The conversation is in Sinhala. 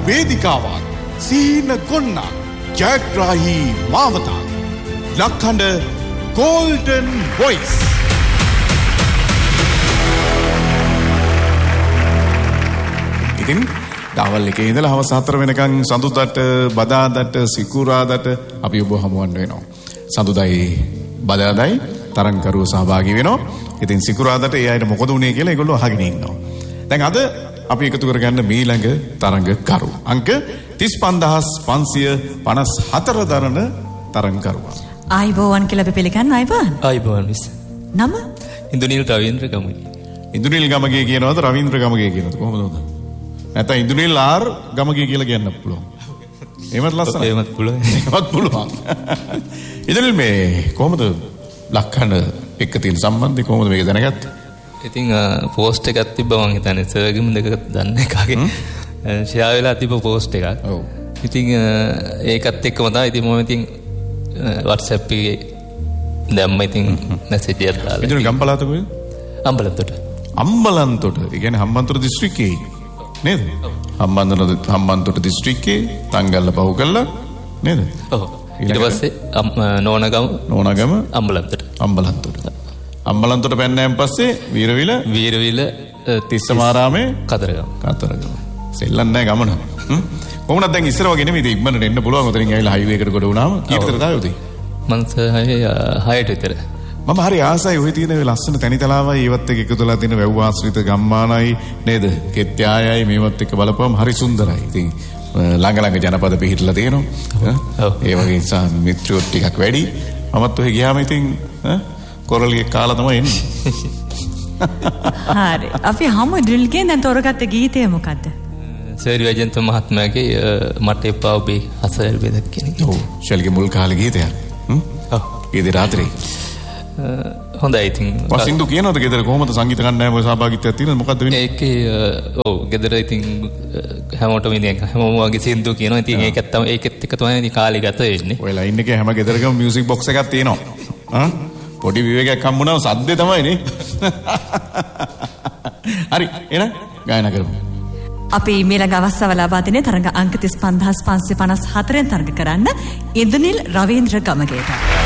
වේදිකාවක් සීන ගොන්නක් ජයග්‍රාහී මාවතක් ලක්හඬ Golden Voice. ඉතින් දවල් එකේ ඉඳලා හවස 4 වෙනකන් සඳුදාට බදාදාට සිකුරාදාට අපි ඔබ හමුවන්න වෙනවා. සඳුදායි බදාදායි තරංකරුව සහභාගී වෙනවා. ඉතින් සිකුරාදාට ඒ අයට මොකද වුනේ කියලා ඒගොල්ලෝ අහගෙන ඉන්නවා. දැන් අද අපි එකතු කරගන්න මීළඟ තරංගකරු අංක 35554 දරන තරංගකරුවා. ආයිබෝවන් කියලා අපි පිළිගන්න ආයිබෝවන්. ආයිබෝවන් මිස්. නම? ඉන්දුනිල් රවීන්ද්‍ර ගමගේ. ඉන්දුනිල් ගමගේ කියනවද රවීන්ද්‍ර ගමගේ කියනවද කොහොමද උද? නැත්නම් ඉන්දුනිල් ආර් ගමගේ කියලා කියන්න පුළුවන්. එහෙමත් ලස්සනයි. එහෙමත් පුළුවන්. එහෙමත් පුළුවන්. ඉන්දුනිල් මේ කොහොමද ලක්හඬ එක්ක තියෙන සම්බන්ධය කොහොමද මේක දැනගත්තේ? ඉතින් පෝස්ට් එකක් තිබ්බා මං හිතන්නේ සර්ගෙම දෙක දන්නේ කාගේ. ෂෙයා වෙලා තිබ්බ පෝස්ට් එකක්. ඔව්. ඉතින් ඒකත් එක්කම තමයි ඉතින් මම ඉතින් WhatsApp එකේ දැම්ම ඉතින් මැසේජ් එකක් දාලා. ඉතින් ගම්පලාත කොහෙද? අම්බලන්තොට. අම්බලන්තොට. ඒ කියන්නේ හම්බන්තොට දිස්ත්‍රික්කයේ නේද? හම්බන්තොට දිස්ත්‍රික්කයේ තංගල්ල පහු කළා නේද? ඔව්. ඊට පස්සේ නෝනගම අම්බලන්තොට. අම්බලන්තොට පැන්නයන් පස්සේ වීරවිල තිස්සමාරාමේ කතරගම. සෙල්ලම් නැහැ ගමන. කොහොමද දැන් ඉස්සර වගේ නෙමෙයි ඉක්මනට එන්න පුළුවන්. උතරින් ඇවිල්ලා හයිවේ එකට ගොඩ වුණාම කීයටද ආවේ උදේ? මං 6ට විතර. මම හරි ආසයි ඔය තියෙන ලස්සන තනිතලාවයි ඒවත් එක්ක එකතුලා තියෙන වැව් ආශ්‍රිත ගම්මානයි නේද? කෙත්යායයි මේවත් එක්ක බලපුවම හරි සුන්දරයි. ඉතින් ළඟ ජනපද පිහිටලා තියෙනවා. ඒ වගේ මිත්‍රයෝ ටිකක් වැඩි. මමත් ඔහෙ ගියාම ඉතින් කොරලිය කාලා තමයි එන්නේ. හරි. අපි හමු ඩ්‍රිල්ගේ දැන් තෝරගත්ත ගීතය මොකද්ද? සර් වජන්ත මහත්මයාගේ මට එපා ඔබේ හසල් බෙදක් කියන එක. ඔව්. ශල්ගේ මුල් කාලේ ගීතයක්. ඔව්. ඊදී රාත්‍රියේ. හොඳයි ඉතින්. වසින්දු කියනවාද ගෙදර කොහොමද සංගීත කණ්ඩායමේ සහභාගීත්වයක් තියෙනවද මොකද්ද වෙන්නේ? ඒකේ ඔව් ගෙදර ඉතින් හැමෝටම ඉතින් හැමෝම වගේ සින්දු කියනවා. ඉතින් ඒකත් තමයි ඒකෙත් එක තමයි ඉතින් කාලේ ගත වෙන්නේ. ඔය ලයින් එකේ හැම ගෙදරකම මියුසික් බොක්ස් එකක් තියෙනවා. පොඩි විවේකයක් හම්බුනම සද්දේ තමයි නේ. හරි එහෙනම් ගායනා කරමු. අපි ඊළඟ අවස්ථාව ලබා දෙන්නේ තරඟ අංක 35554 තරඟ කරන්න ඉන්දුනිල් රවීන්ද්‍ර ගමගේට.